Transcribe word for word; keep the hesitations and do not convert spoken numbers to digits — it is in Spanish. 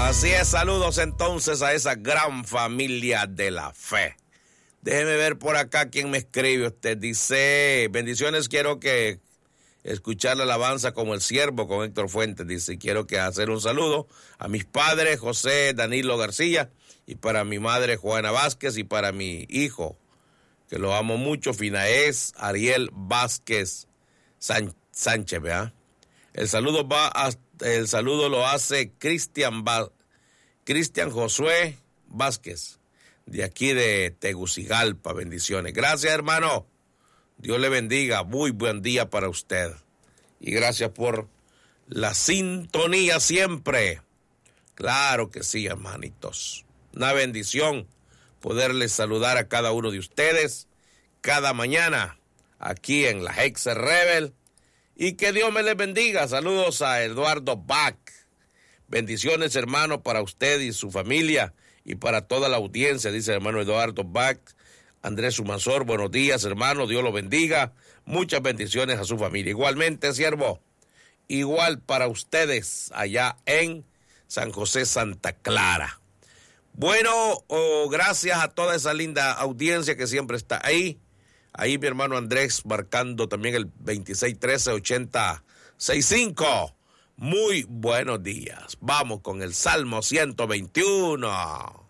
Así es, saludos entonces a esa gran familia de la fe. Déjeme ver por acá quién me escribe. Usted dice, bendiciones, quiero que escuchar la alabanza como el siervo con Héctor Fuentes. Dice, quiero que hacer un saludo a mis padres, José Danilo García, y para mi madre Juana Vázquez, y para mi hijo, que lo amo mucho, Finaez Ariel Vázquez San, Sánchez, ¿verdad? El saludo va a, el saludo lo hace Cristian Cristian Josué Vázquez, de aquí de Tegucigalpa. Bendiciones. Gracias, hermano. Dios le bendiga. Muy buen día para usted. Y gracias por la sintonía siempre. Claro que sí, hermanitos. Una bendición poderles saludar a cada uno de ustedes cada mañana aquí en la Hex Rebel. Y que Dios me les bendiga. Saludos a Eduardo Bach. Bendiciones, hermano, para usted y su familia y para toda la audiencia, dice el hermano Eduardo Bach. Andrés Sumasor, buenos días, hermano. Dios lo bendiga. Muchas bendiciones a su familia. Igualmente, siervo, igual para ustedes allá en San José, Santa Clara. Bueno, oh, gracias a toda esa linda audiencia que siempre está ahí. Ahí mi hermano Andrés marcando también el veintiséis trece ochenta sesenta y cinco. Muy buenos días. Vamos con el Salmo ciento veintiuno.